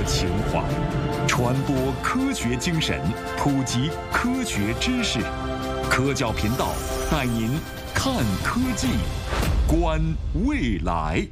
情怀，传播科学精神，普及科学知识。科教频道带您看科技，观未来。